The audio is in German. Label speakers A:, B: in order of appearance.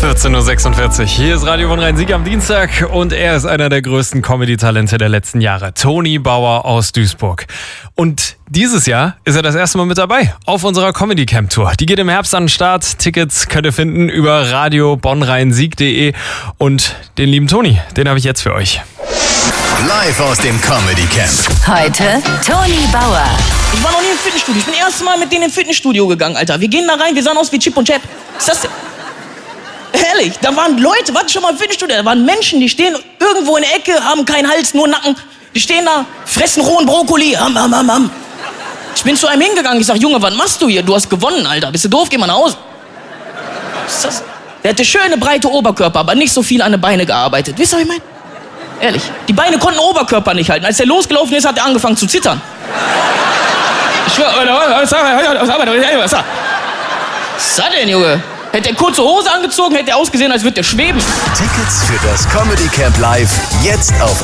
A: 14.46 Uhr. Hier ist Radio Bonn-Rhein-Sieg am Dienstag und er ist einer der größten Comedy-Talente der letzten Jahre. Toni Bauer aus Duisburg. Und dieses Jahr ist er das erste Mal mit dabei auf unserer Comedy-Camp-Tour. Die geht im Herbst an den Start. Tickets könnt ihr finden über radiobonnrheinsieg.de. Und den lieben Toni, den habe ich jetzt für euch.
B: Live aus dem Comedy Camp.
C: Heute Toni Bauer.
D: Ich war noch nie im Fitnessstudio. Ich bin das erste Mal mit denen ins Fitnessstudio gegangen, Alter. Wir gehen da rein, wir sahen aus wie Chip und Chap. Was ist das denn? Ehrlich, da waren Leute, warte schon mal im Fitnessstudio, da waren Menschen, die stehen irgendwo in der Ecke, haben keinen Hals, nur Nacken. Die stehen da, fressen rohen Brokkoli. Ich bin zu einem hingegangen, ich sag, Junge, was machst du hier? Du hast gewonnen, Alter. Bist du doof? Geh mal nach Hause. Was ist das? Der hatte schöne, breite Oberkörper, aber nicht so viel an den Beinen gearbeitet. Wisst ihr, was ich meine? Ehrlich, die Beine konnten den Oberkörper nicht halten. Als der losgelaufen ist, hat er angefangen zu zittern. Ich schwör, was ist das denn, Junge? Hätte er kurze Hose angezogen, hätte er ausgesehen, als würde er schweben.
B: Tickets für das Comedy Camp Live jetzt auf